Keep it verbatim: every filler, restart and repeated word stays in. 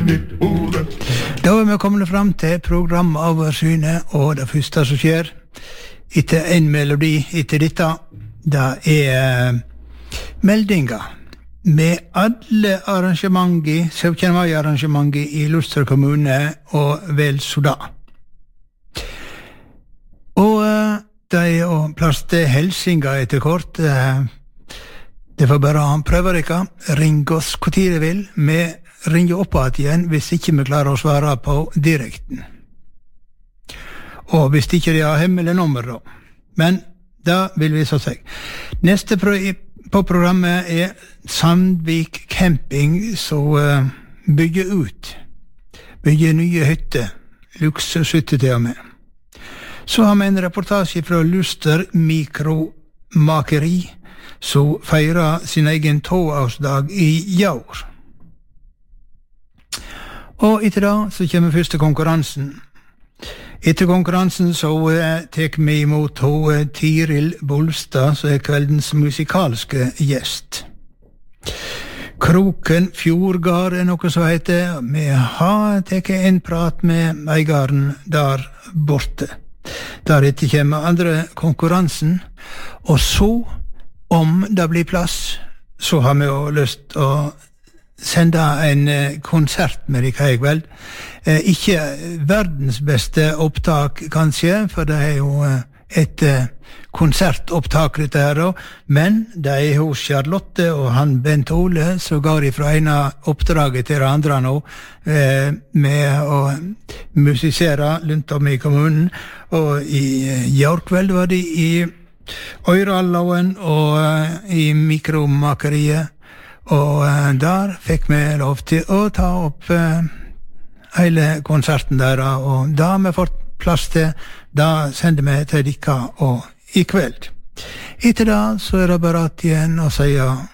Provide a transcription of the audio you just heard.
Da er vi kommet frem til programoversynet, og det første som skjer etter en melodi etter dette, det er meldinger med alle arrangementer, syttende mai-arrangementer i Luster kommune og vel så da. Og det er jo plass til helsinga etter kort. Det får bare han prøve dere. Ring oss hvor tid dere vil. Vi ringer opp igjen hvis ikke vi klarer å svare på direkten. Og hvis ikke de har hemmelig nummer da. Men da vil vi så seg. Neste pro på programmet er Sandvik Camping, som uh, bygger ut. Bygger nye hytter. Luksushytter til og med. Så har vi en reportasje fra Luster Mikromakeri, som feirer sin egen toårsdag i år. Og etter da så kommer første konkurransen. Etter konkurransen så uh, tek vi imot uh, Tiril Bolstad, som er kveldens musikalske gjest. Kroken Fjordgard er noe som heter. Vi har teket en prat med eigaren der borte. Deretter kommer andre konkurransen, og så, om det blir plass, så har vi jo lyst å sende en konsert med deg, jeg vel. Eh, ikke verdens beste opptak, kanskje, for det er jo et konsertopptak dette her, men det er hos Charlotte og han Bent Ole, så går de fra ene oppdraget til det andre nå, eh, med å musisere rundt om i kommunen, og i går kveld var de i Øyralloen og uh, i Mikromakeriet, og uh, der fikk vi lov til å ta opp uh, hele konserten der, og da har vi fått plass til, da sender vi til dere og i kveld. Etter da så er det bare at igjen å si